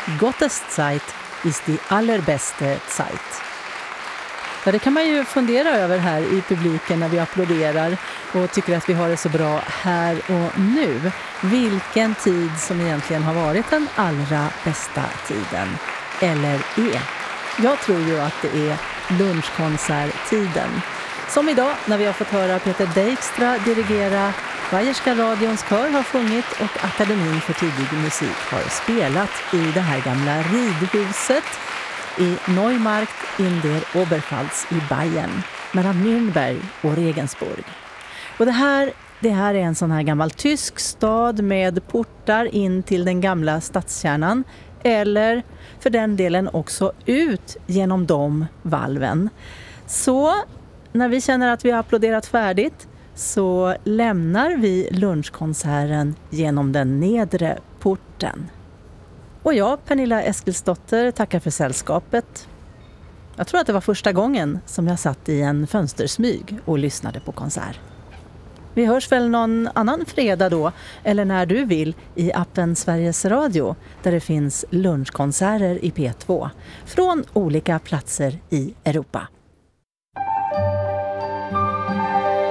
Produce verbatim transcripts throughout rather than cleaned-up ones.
Gottes Zeit ist die allerbäste Zeit. Ja, det kan man ju fundera över här i publiken när vi applåderar och tycker att vi har det så bra här och nu. Vilken tid som egentligen har varit den allra bästa tiden, eller är. Jag tror ju att det är lunchkonserttiden. Som idag när vi har fått höra Peter Dijkstra dirigera, Bayerska radions kör har sjungit och Akademin för tidig musik har spelat i det här gamla ridhuset i Neumarkt in der Oberpfalz i Bayern, mellan Nürnberg och Regensburg. Och det här, det här är en sån här gammal tysk stad med portar in till den gamla stadskärnan, eller för den delen också ut genom de valven. Så när vi känner att vi har applåderat färdigt så lämnar vi lunchkonserten genom den nedre porten. Och jag, Pernilla Eskilsdotter, tackar för sällskapet. Jag tror att det var första gången som jag satt i en fönstersmyg och lyssnade på konsert. Vi hörs väl någon annan fredag då, eller när du vill, i appen Sveriges Radio, där det finns lunchkonserter i P två från olika platser i Europa.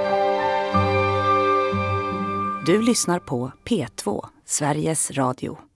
Du lyssnar på P två, Sveriges Radio.